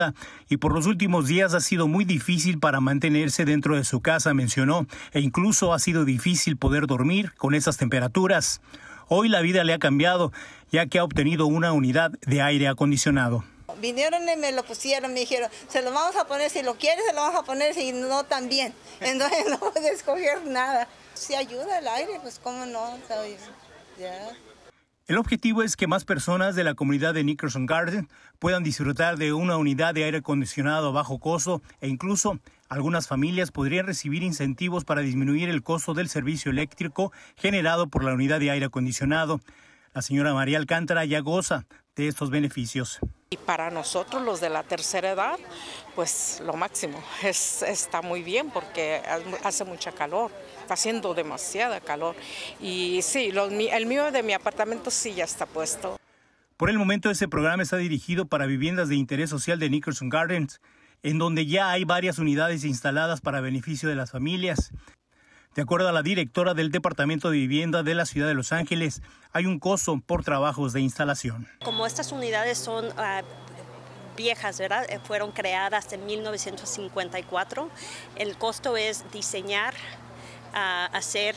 y por los últimos días ha sido muy difícil para mantenerse dentro de su casa, mencionó, e incluso ha sido difícil poder dormir con esas temperaturas. Hoy la vida le ha cambiado, ya que ha obtenido una unidad de aire acondicionado. Vinieron y me lo pusieron, me dijeron, se lo vamos a poner, si lo quieres se lo vamos a poner, si no también. Entonces no puedes escoger nada. Si ayuda el aire, pues cómo no, ¿sabes? Ya. El objetivo es que más personas de la comunidad de Nickerson Garden puedan disfrutar de una unidad de aire acondicionado a bajo costo e incluso algunas familias podrían recibir incentivos para disminuir el costo del servicio eléctrico generado por la unidad de aire acondicionado. La señora María Alcántara ya goza de estos beneficios. Y para nosotros, los de la tercera edad, pues lo máximo. Está muy bien porque hace mucha calor, está haciendo demasiada calor. Y sí, el mío de mi apartamento sí ya está puesto. Por el momento, este programa está dirigido para viviendas de interés social de Nickerson Gardens, en donde ya hay varias unidades instaladas para beneficio de las familias. De acuerdo a la directora del Departamento de Vivienda de la Ciudad de Los Ángeles, hay un costo por trabajos de instalación. Como estas unidades son viejas, ¿verdad? Fueron creadas en 1954, el costo es diseñar, hacer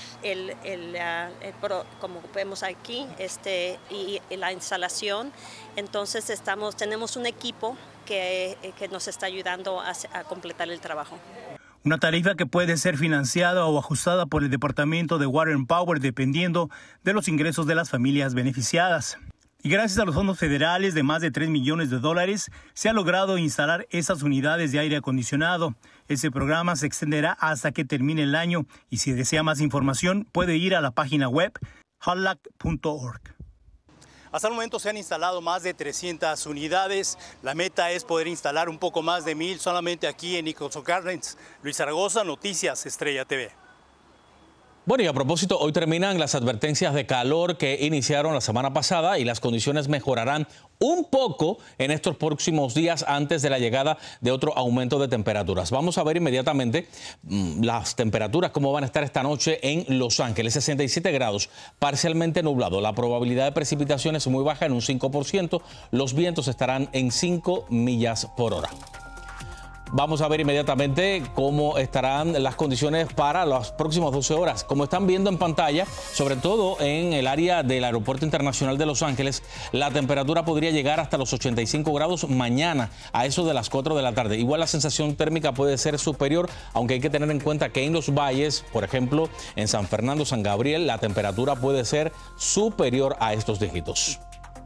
como vemos aquí, y la instalación. Entonces tenemos un equipo que nos está ayudando a completar el trabajo. Una tarifa que puede ser financiada o ajustada por el Departamento de Water and Power dependiendo de los ingresos de las familias beneficiadas. Y gracias a los fondos federales de más de $3 millones, se ha logrado instalar esas unidades de aire acondicionado. Ese programa se extenderá hasta que termine el año y si desea más información puede ir a la página web hotlac.org. Hasta el momento se han instalado más de 300 unidades. La meta es poder instalar un poco más de 1,000 solamente aquí en Nickerson Gardens. Luis Zaragoza, Noticias Estrella TV. Bueno, y a propósito, hoy terminan las advertencias de calor que iniciaron la semana pasada y las condiciones mejorarán un poco en estos próximos días antes de la llegada de otro aumento de temperaturas. Vamos a ver inmediatamente las temperaturas, cómo van a estar esta noche en Los Ángeles. 67 grados, parcialmente nublado. La probabilidad de precipitación es muy baja, en un 5%. Los vientos estarán en 5 millas por hora. Vamos a ver inmediatamente cómo estarán las condiciones para las próximas 12 horas. Como están viendo en pantalla, sobre todo en el área del Aeropuerto Internacional de Los Ángeles, la temperatura podría llegar hasta los 85 grados mañana, a eso de las 4 de la tarde. Igual la sensación térmica puede ser superior, aunque hay que tener en cuenta que en los valles, por ejemplo, en San Fernando, San Gabriel, la temperatura puede ser superior a estos dígitos.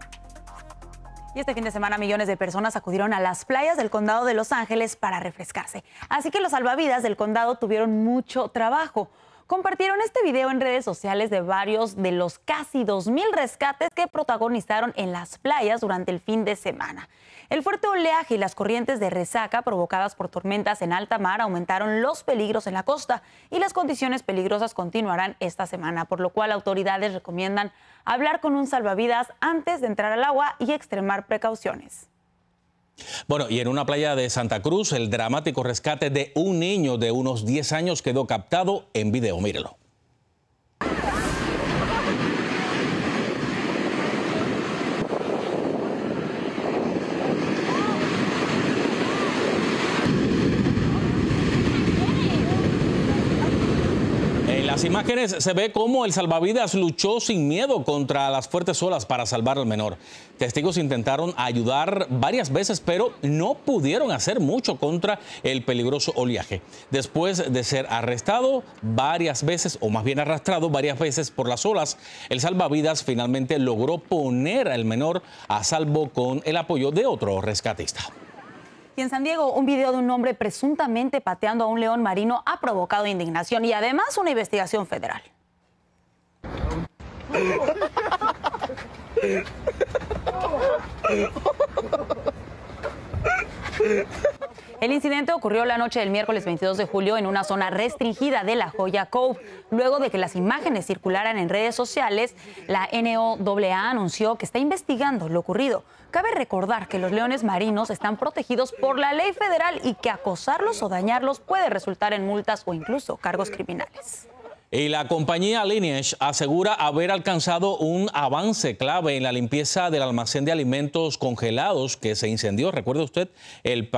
Y este fin de semana millones de personas acudieron a las playas del condado de Los Ángeles para refrescarse. Así que los salvavidas del condado tuvieron mucho trabajo. Compartieron este video en redes sociales de varios de los casi 2,000 rescates que protagonizaron en las playas durante el fin de semana. El fuerte oleaje y las corrientes de resaca provocadas por tormentas en alta mar aumentaron los peligros en la costa y las condiciones peligrosas continuarán esta semana, por lo cual autoridades recomiendan hablar con un salvavidas antes de entrar al agua y extremar precauciones. Bueno, y en una playa de Santa Cruz, el dramático rescate de un niño de unos 10 años quedó captado en video. Mírelo. En las imágenes se ve cómo el salvavidas luchó sin miedo contra las fuertes olas para salvar al menor. Testigos intentaron ayudar varias veces, pero no pudieron hacer mucho contra el peligroso oleaje. Después de ser arrestado varias veces, o más bien arrastrado varias veces por las olas, el salvavidas finalmente logró poner al menor a salvo con el apoyo de otro rescatista. Y en San Diego, un video de un hombre presuntamente pateando a un león marino ha provocado indignación y además una investigación federal. El incidente ocurrió la noche del miércoles 22 de julio en una zona restringida de La Joya Cove. Luego de que las imágenes circularan en redes sociales, la NOAA anunció que está investigando lo ocurrido. Cabe recordar que los leones marinos están protegidos por la ley federal y que acosarlos o dañarlos puede resultar en multas o incluso cargos criminales. Y la compañía Lineage asegura haber alcanzado un avance clave en la limpieza del almacén de alimentos congelados que se incendió, recuerde usted, el